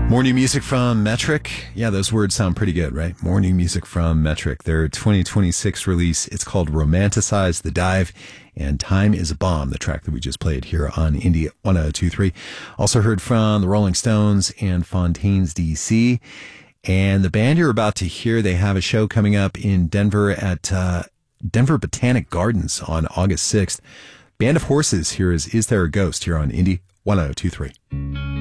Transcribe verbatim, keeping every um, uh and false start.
More new music from Metric. Yeah, those words sound pretty good, right? More new music from Metric. Their twenty twenty-six release, it's called Romanticize the Dive, and Time is a Bomb, the track that we just played here on Indie one oh two point three. Also heard from the Rolling Stones and Fontaines D C. And the band you're about to hear, they have a show coming up in Denver at uh, Denver Botanic Gardens on August sixth. Band of Horses, here is Is There a Ghost here on Indie one oh two point three.